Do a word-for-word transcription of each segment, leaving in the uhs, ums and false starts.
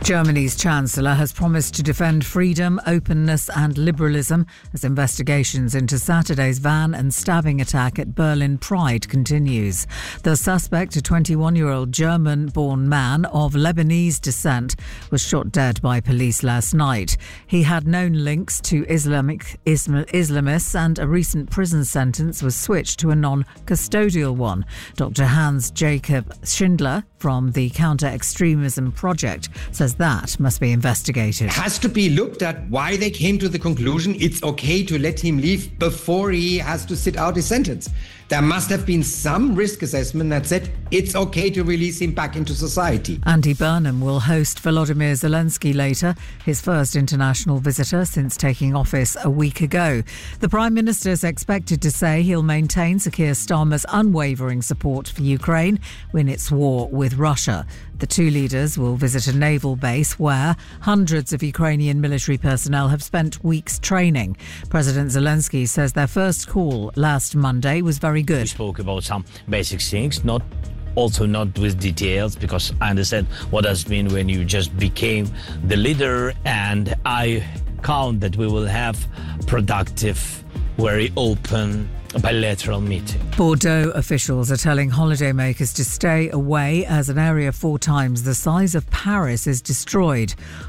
Germany's Chancellor has promised to defend freedom, openness and liberalism as investigations into Saturday's van and stabbing attack at Berlin Pride continues. The suspect, a twenty-one-year-old German-born man of Lebanese descent, was shot dead by police last night. He had known links to Islamic Islam, Islamists and a recent prison sentence was switched to a non-custodial one. Doctor Hans Jacob Schindler from the Counter-Extremism Project says that must be investigated. It has to be looked at why they came to the conclusion it's okay to let him leave before he has to sit out his sentence. There must have been some risk assessment that said it's okay to release him back into society. Andy Burnham will host Volodymyr Zelensky later, his first international visitor since taking office a week ago. The Prime Minister is expected to say he'll maintain Sir Keir Starmer's unwavering support for Ukraine in its war with Russia. The two leaders will visit a naval base where hundreds of Ukrainian military personnel have spent weeks training. President Zelensky says their first call last Monday was very good. We spoke about some basic things, not also not with details, because I understand what does it mean when you just became the leader, and I count that we will have productive, very open bilateral meeting. Bordeaux officials are telling holidaymakers to stay away as an area four times the size of Paris is destroyed.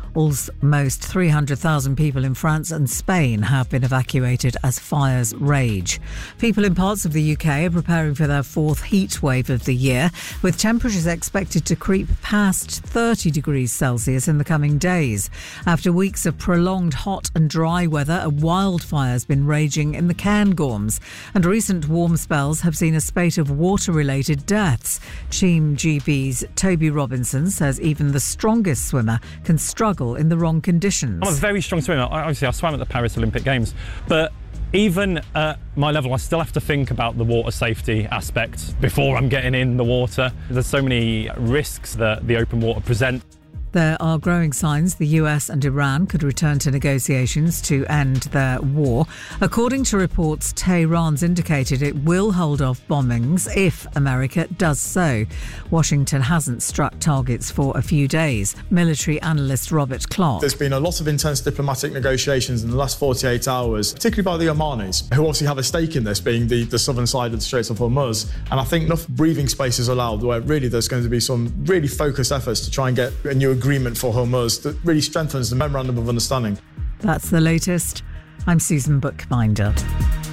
Almost three hundred thousand people in France and Spain have been evacuated as fires rage. People in parts of the U K are preparing for their fourth heat wave of the year, with temperatures expected to creep past thirty degrees Celsius in the coming days. After weeks of prolonged hot and dry weather, a wildfire has been raging in the Cairngorms, and recent warm spells have seen a spate of water-related deaths. Team G B's Toby Robinson says even the strongest swimmer can struggle in the wrong conditions. I'm a very strong swimmer. Obviously, I swam at the Paris Olympic Games, but even at my level, I still have to think about the water safety aspect before I'm getting in the water. There's so many risks that the open water presents. There are growing signs the U S and Iran could return to negotiations to end their war. According to reports, Tehran's indicated it will hold off bombings if America does so. Washington hasn't struck targets for a few days. Military analyst Robert Clark. There's been a lot of intense diplomatic negotiations in the last forty-eight hours, particularly by the Omanis, who obviously have a stake in this, being the, the southern side of the Straits of Hormuz. And I think enough breathing space is allowed where really there's going to be some really focused efforts to try and get a new agreement for Hormuz that really strengthens the Memorandum of Understanding. That's the latest. I'm Susan Bookbinder.